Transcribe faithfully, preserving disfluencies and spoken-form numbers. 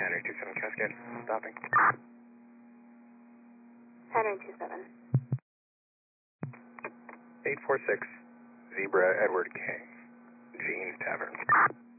Henry two seven Cascade, stopping. Henry two seven. eight four six, Zebra Edward King, Gene's Tavern.